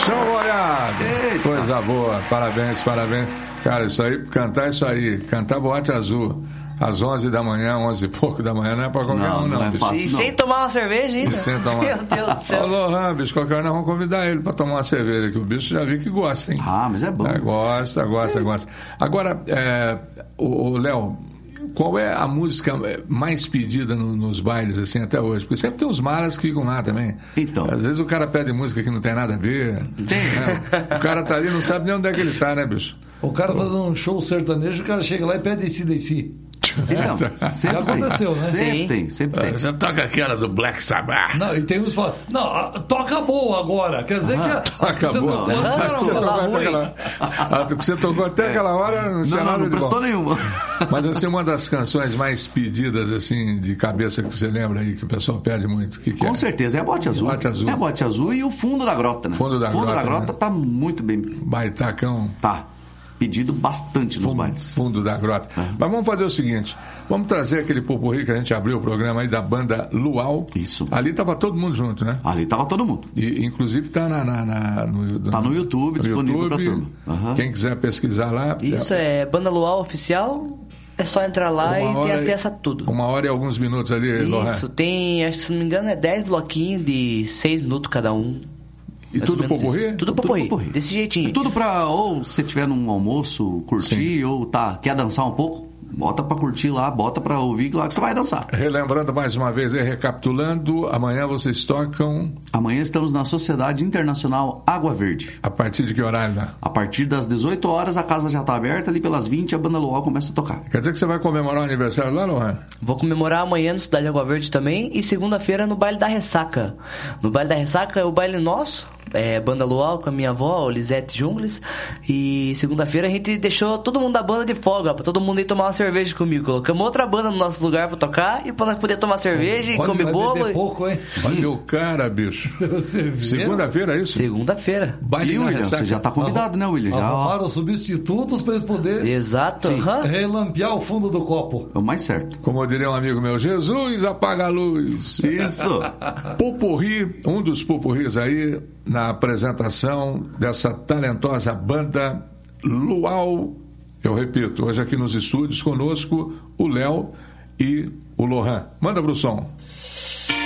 Show, molhado! Coisa boa, parabéns. Cara, isso aí, cantar Boate Azul às 11 da manhã, 11 e pouco da manhã, não é pra qualquer um, não. É fácil, e sem tomar uma cerveja ainda. E sem tomar. Meu Deus do céu. Ô, Lohan, bicho, qualquer hora nós vamos convidar ele pra tomar uma cerveja, que o bicho já vi que gosta, hein? Ah, mas é bom. Gosta. Agora, o Léo, qual é a música mais pedida nos bailes, assim, até hoje? Porque sempre tem os malas que ficam lá também. Então. Às vezes o cara pede música que não tem nada a ver. Tem. Né? O cara tá ali, não sabe nem onde é que ele tá, né, bicho? O cara faz um show sertanejo, o cara chega lá e pede AC/DC. Então, sempre aconteceu, né? Sempre tem. Você toca aquela do Black Sabbath. Não, e tem uns que falam, não, toca boa agora. Quer dizer que toca boa. Você tocou até aquela hora, não tinha nada não de prestou bom. nenhuma. Mas assim, uma das canções mais pedidas, assim, de cabeça que você lembra aí, que o pessoal pede muito, que Com certeza, é a Boate Azul. É a Boate Azul e o Fundo da Grota, né? Fundo da Grota, né? Tá muito bem. Baitacão. Tá. Pedido bastante nos bailes. Fundo da Grota. Mas vamos fazer o seguinte, vamos trazer aquele popurrí que a gente abriu o programa aí da banda Luau. Isso. Ali tava todo mundo junto, né? Ali tava todo mundo. E inclusive tá no YouTube, disponível pra turma. Quem quiser pesquisar lá. Isso é Banda Luau Oficial. É só entrar lá e ter acesso a tudo. 1 hora e alguns minutos ali, Lohan. Isso, tem, se não me engano, é 10 bloquinhos de 6 minutos cada um. E tudo popurrí? Tudo popurrí, desse jeitinho. E tudo pra, ou se tiver num almoço, curtir, Sim. ou quer dançar um pouco, bota pra curtir lá, bota pra ouvir lá que você vai dançar. Relembrando mais uma vez, recapitulando, amanhã vocês tocam... Amanhã estamos na Sociedade Internacional Água Verde. A partir de que horário, né? A partir das 18 horas, a casa já está aberta, ali pelas 20 a Banda Luau começa a tocar. Quer dizer que você vai comemorar o aniversário lá, Lohan? Vou comemorar amanhã no Cidade Água Verde também e segunda-feira no Baile da Ressaca. No Baile da Ressaca é o baile nosso, Banda Luau com a minha avó, Lisete Jungles, e segunda-feira a gente deixou todo mundo da banda de folga, pra todo mundo ir tomar uma cerveja comigo. Colocamos outra banda no nosso lugar pra tocar e pra nós poder tomar cerveja e comer bolo. Pouco, hein? Olha o cara, bicho. Segunda-feira, é isso? Segunda-feira. E William, você já tá convidado, né, William? Já arrumaram os substitutos pra eles poderem relampear o fundo do copo. É o mais certo. Como diria um amigo meu, Jesus, apaga a luz. Isso. Popurrí, um dos popurris aí, na apresentação dessa talentosa banda Luau. Eu repito, hoje aqui nos estúdios conosco o Léo e o Lohan. Manda pro som.